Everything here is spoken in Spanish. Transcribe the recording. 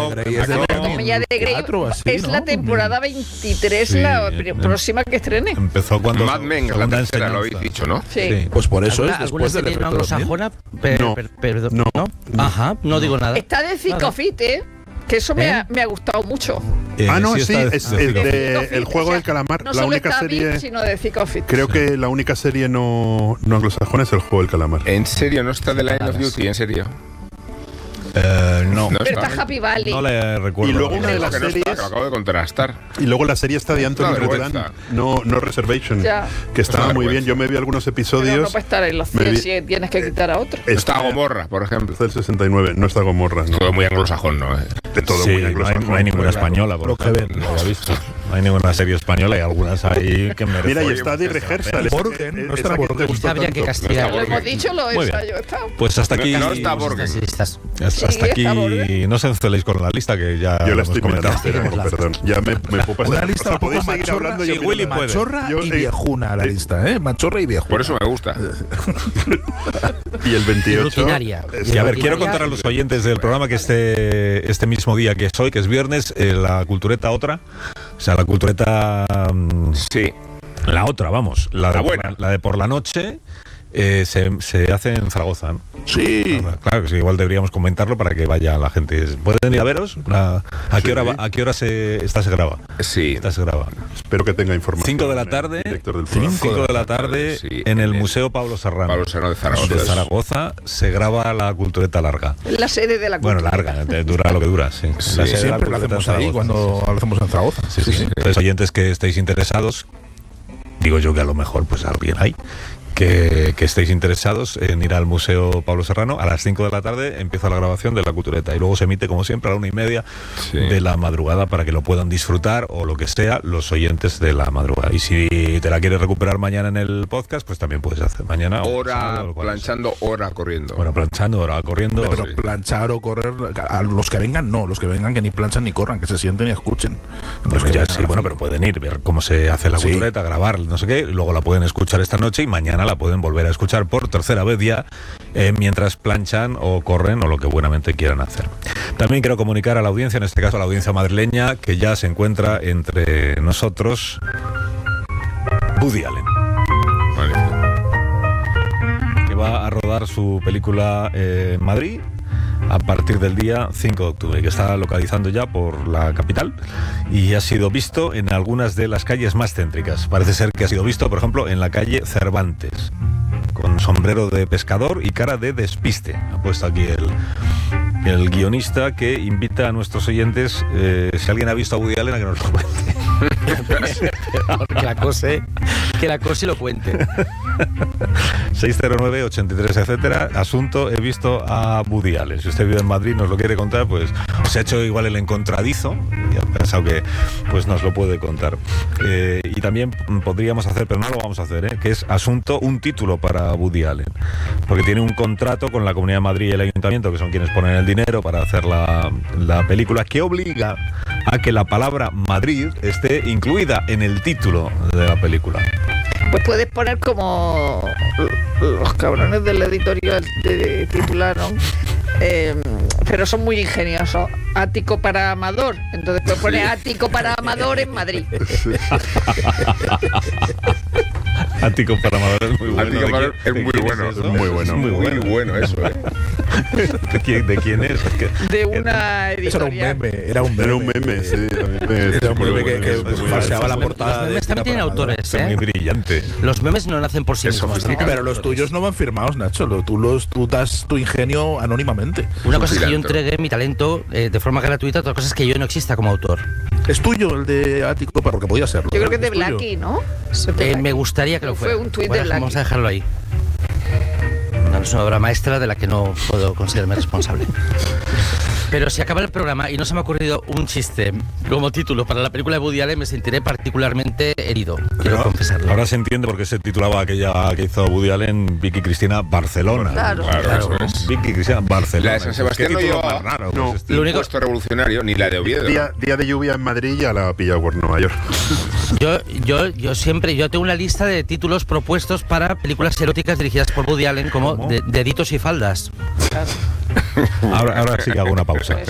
Anatomía de Grey es la temporada 23, la próxima que estrene. Empezó cuando Mad Men, la tercera, lo habéis dicho, ¿no? Sí. Pues por eso es después del efecto anglosajona. No. Ajá, no digo nada. Está de Zicofit, que eso me ha gustado mucho. No, sí, es el juego del calamar. No la solo única está serie, Vic, sino de Zicofit. creo que la única serie no anglosajona es el juego del calamar. ¿En serio no está The Line of Duty? ¿En serio? No. Pero está Happy Valley. No le recuerdo. Y luego una de las Que no está, series, que lo acabo de contrastar. y luego la serie está de Anthony Una Redland, vergüenza. no Reservation, Ya. que estaba Una muy bien. vergüenza. Yo me vi algunos Pero episodios. no puede estar en los 100 si tienes que quitar a otro. Está Gomorra, por ejemplo. Es del 69, no está Gomorra. No. Todo muy anglosajón, ¿no? De todo Sí, muy no anglosajón. hay ninguna española, por Lo que ejemplo, ven. no lo he visto. No hay ninguna serie española y algunas ahí que merecen. Mira, y está de rehearsal. Borgen, no está Borgen. Quizá habría que castigar. Lo hemos dicho, lo Muy bien. yo he estado. Pues hasta aquí. No está Borgen. Hasta Sí, aquí. está Borgen. No se enceléis con la lista que ya. Yo la hemos estoy comentado. metiendo, perdón. Ya me puedo pasar. Una lista O sea, un poco podéis seguir machorra, hablando. sí, Yo Willy miro- puede. Machorra Yo, y viejuna la lista, Machorra y viejuna. Por eso me gusta. Y el 28. Rutinaria. Y a ver, quiero contar a los oyentes del programa que este mismo día que es hoy, que es viernes, la cultureta otra, o sea, la cultureta, Sí. la otra, vamos, la buena. de por la noche, se hace en Zaragoza, ¿no? Sí. Claro que sí, igual deberíamos comentarlo para que vaya la gente. ¿Pueden ir a veros? ¿A qué hora esta se graba? Sí. Esta se graba. Espero que tenga información. 5 de la el tarde, director del programa. 5 de la tarde, Sí, en el Museo Pablo Serrano. Pablo Serrano de Zaragoza. De Zaragoza se graba la cultureta larga. La sede de la Bueno, cultura. larga, dura lo que dura, sí. Sí, La sede de la Siempre lo cultureta hacemos en ahí Zaragoza, cuando lo hacemos en Zaragoza. sí. Entonces, oyentes que estéis interesados, digo yo que a lo mejor pues alguien hay, que estéis interesados en ir al Museo Pablo Serrano, a las 5 de la tarde empieza la grabación de la cultureta y luego se emite como siempre a la 1:30 de la madrugada para que lo puedan disfrutar o lo que sea los oyentes de la madrugada. Y si te la quieres recuperar mañana en el podcast, pues también puedes hacer mañana. Hora planchando, hora corriendo. Bueno, planchando, hora corriendo. Pero Sí. planchar o correr, a los que vengan no, los que vengan que ni planchan ni corran, que se sienten y escuchen. Pues ya sí, bueno, pero pueden ir, ver cómo se hace la cultureta, grabar, no sé qué, y luego la pueden escuchar esta noche y mañana la pueden volver a escuchar por tercera vez ya, mientras planchan o corren o lo que buenamente quieran hacer. También quiero comunicar a la audiencia, en este caso a la audiencia madrileña, que ya se encuentra entre nosotros Woody Allen, que va a rodar su película en Madrid a partir del día 5 de octubre, que está localizando ya por la capital y ha sido visto en algunas de las calles más céntricas. Parece ser que ha sido visto, por ejemplo, en la calle Cervantes, con sombrero de pescador y cara de despiste. Ha puesto aquí el guionista, que invita a nuestros oyentes, si alguien ha visto a Woody Allen, a que nos lo cuente. que la cose y lo cuente. 609, 83, etcétera. Asunto, he visto a Woody Allen. Si usted vive en Madrid, nos lo quiere contar, pues se ha hecho igual el encontradizo y ha pensado que pues nos lo puede contar. Y también podríamos hacer, pero no lo vamos a hacer, que es asunto, un título para Woody Allen, porque tiene un contrato con la Comunidad de Madrid y el Ayuntamiento, que son quienes ponen el dinero para hacer la película, que obliga a que la palabra Madrid esté incluida en el título de la película. Pues puedes poner como los cabrones del editorial titularon, pero son muy ingeniosos. Ático para Amador. Entonces puedes poner Ático para Amador en Madrid. Ático para Amador es muy bueno. Ático para es muy bueno. Es muy bueno. muy Muy bueno eso, ¿De quién es? De una Eso era un editorial. meme, Era un meme, sí. Era un meme que falseaba la Los portada. memes también tienen autores, Es muy brillante. Los memes no nacen por sí mismos. ¿no? Pero los tuyos no van firmados, Nacho. Tú das tu ingenio anónimamente. Una cosa es que yo filantro. entregué mi talento de forma gratuita, otra cosa es que yo no exista como autor. Es tuyo el de Ático, porque podía serlo. Yo creo que es de tuyo. Blackie, ¿no? Es de Blackie. Me gustaría que lo Fue fuera. un tuit Bueno, de Blackie. vamos a dejarlo ahí. No es una obra maestra de la que no puedo considerarme responsable. Pero si acaba el programa y no se me ha ocurrido un chiste como título para la película de Woody Allen, me sentiré particularmente herido. Quiero confesarlo. Ahora se entiende por qué se titulaba aquella que hizo Woody Allen, Vicky Cristina Barcelona. Claro. Claro, eso es. Vicky Cristina Barcelona. La de San Sebastián ¿Qué no título llevaba- más raro? no. Pues Lo único puesto revolucionario, ni la de Oviedo. Día de lluvia en Madrid, ya la ha pillado por Nueva York. Yo siempre tengo una lista de títulos propuestos para películas eróticas dirigidas por Woody Allen, como Deditos y faldas. Ahora sí que hago una pausa.